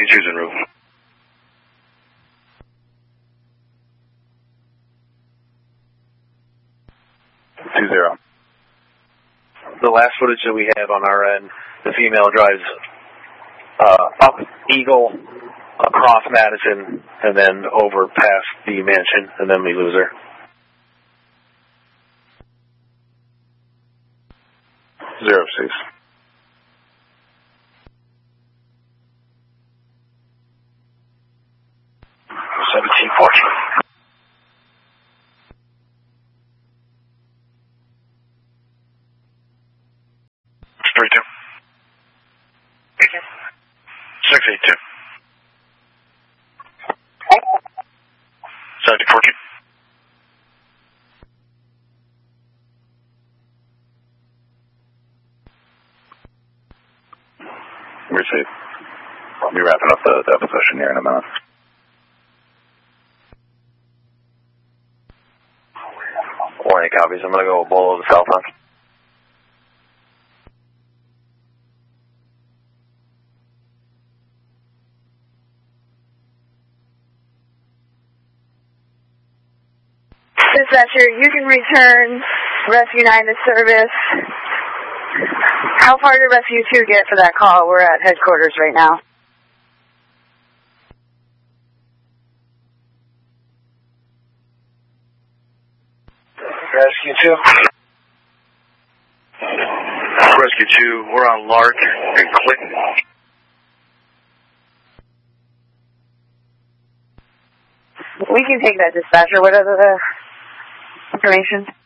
2's en route. 2-0. The last footage that we have on our end, the female drives up Eagle, across Madison, and then over past the mansion, and then we lose her. 06. 1714. Straight 2. 682. 1714. Receive. I'll be wrapping up the deposition here in a minute. Warning copies. I'm going to go Bolo to South Hunt. Dispatcher, you can return Rescue 9 to service. How far did Rescue 2 get for that call? We're at headquarters right now. Rescue 2. Rescue 2, we're on Lark and Clinton. We can take that, dispatcher. What are the information?